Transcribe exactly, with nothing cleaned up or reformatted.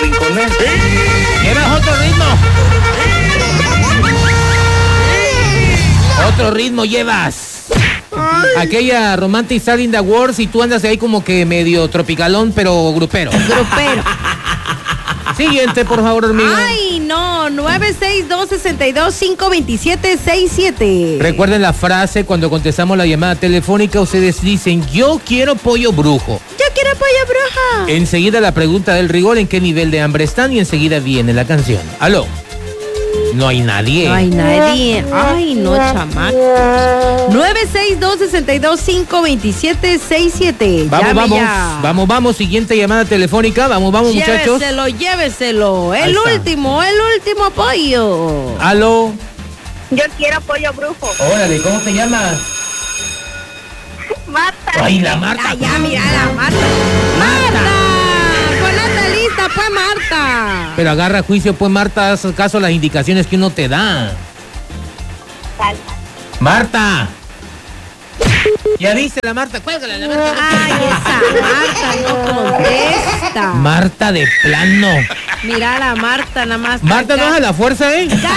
rinconés. Llevas otro ritmo. Otro ritmo llevas. Aquella Romantic Star in the Wars y tú andas ahí como que medio tropicalón, pero grupero. Grupero. Siguiente, por favor, hormiga. Ay, no, nueve seis dos, seis dos, cinco dos siete seis siete. Recuerden la frase cuando contestamos la llamada telefónica, ustedes dicen, yo quiero pollo brujo. Yo quiero pollo brujo. Enseguida la pregunta del rigor, ¿en qué nivel de hambre están? Y enseguida viene la canción. Aló. No hay nadie. No hay nadie. Ay, no, chamaco. nueve seis dos, seis dos, cinco dos siete seis siete. Vamos, Llame vamos, ya. vamos, vamos. Siguiente llamada telefónica. Vamos, vamos, muchachos. Lléveselo, lléveselo. Ahí El está. último, el último pollo. Aló. Yo quiero pollo brujo. Órale, ¿cómo te llamas? Marta. Ay, la Marta. Ah, ya, mira la Marta. ¡Marta! Ponete lista, pues, Marta. Pero agarra juicio, pues, Marta, haz caso a las indicaciones que uno te da. Tal. Marta. Ya dice la Marta, cuélgala la Marta. Ay, esa Marta no contesta. Marta de plano. Mira la Marta, nada más. Marta, no es a la fuerza, ¿eh?